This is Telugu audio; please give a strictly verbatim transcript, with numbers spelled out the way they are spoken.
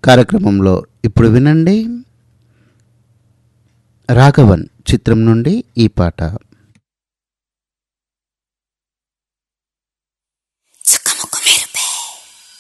కార్యక్రమంలో ఇప్పుడు వినండి రాఘవన్ చిత్రం నుండి ఈ పాట.